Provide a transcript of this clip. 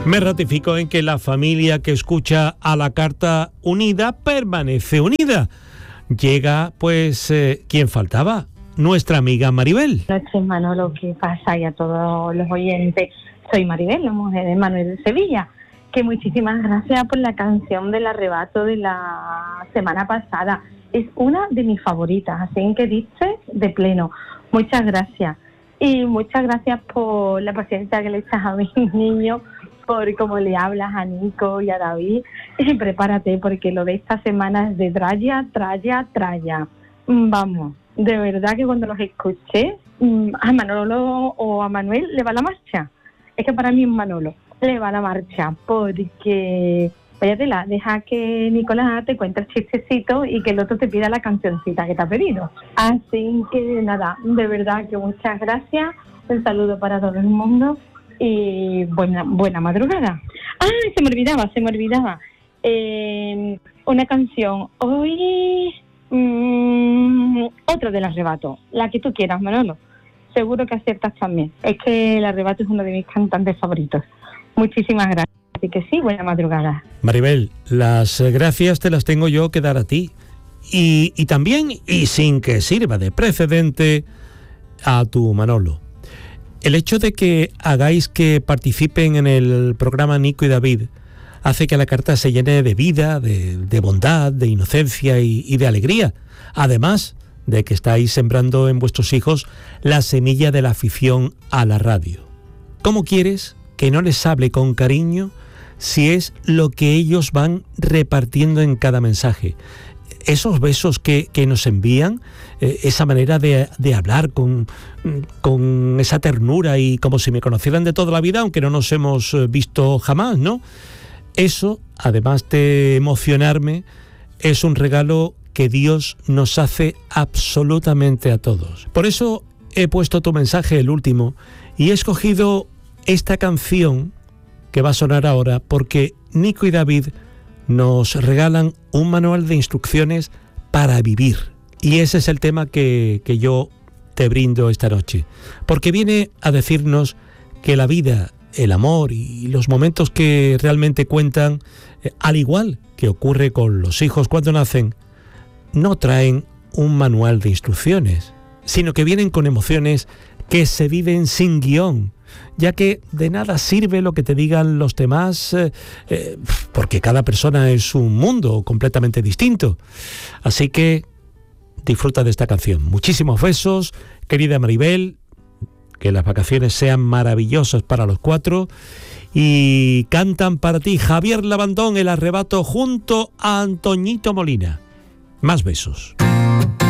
Me ratifico en que la familia que escucha a la Carta Unida permanece unida. Llega, pues, ¿quién faltaba? Nuestra amiga Maribel. Buenas noches, Manolo, ¿qué pasa? Y a todos los oyentes. Soy Maribel, la mujer de Manuel de Sevilla. Que muchísimas gracias por la canción del arrebato de la semana pasada. Es una de mis favoritas, así que diste de pleno. Muchas gracias. Y muchas gracias por la paciencia que le echas a mis niños, por cómo le hablas a Nico y a David. Y prepárate, porque lo de esta semana es de tralla. Vamos, de verdad que cuando los escuché, a Manolo o a Manuel le va la marcha. Es que para mí es Manolo, le va la marcha, porque váyatela, deja que Nicolás te cuente el chistecito y que el otro te pida la cancioncita que te ha pedido. Así que nada, de verdad que muchas gracias, un saludo para todo el mundo y buena madrugada. Se me olvidaba. Una canción. Hoy otra del arrebato, la que tú quieras, Manolo. Seguro que aciertas también. Es que el arrebato es uno de mis cantantes favoritos. Muchísimas gracias. Así que sí, buena madrugada. Maribel, las gracias te las tengo yo que dar a ti. Y también, y sin que sirva de precedente, a tu Manolo. El hecho de que hagáis que participen en el programa Nico y David hace que la carta se llene de vida, de bondad, de inocencia y de alegría. Además de que estáis sembrando en vuestros hijos la semilla de la afición a la radio. ¿Cómo quieres que no les hable con cariño si es lo que ellos van repartiendo en cada mensaje? Esos besos que nos envían, esa manera de hablar con esa ternura y como si me conocieran de toda la vida, aunque no nos hemos visto jamás, ¿no? Eso, además de emocionarme, es un regalo que Dios nos hace absolutamente a todos. Por eso he puesto tu mensaje, el último, y he escogido esta canción que va a sonar ahora porque Nico y David nos regalan un manual de instrucciones para vivir. Y ese es el tema que yo te brindo esta noche. Porque viene a decirnos que la vida, el amor y los momentos que realmente cuentan, al igual que ocurre con los hijos cuando nacen, no traen un manual de instrucciones, sino que vienen con emociones que se viven sin guión, ya que de nada sirve lo que te digan los demás, porque cada persona es un mundo completamente distinto. Así que disfruta de esta canción. Muchísimos besos, querida Maribel, que las vacaciones sean maravillosas para los cuatro, y cantan para ti Javier Labandón, El arrebato, junto a Antoñito Molina. Más besos.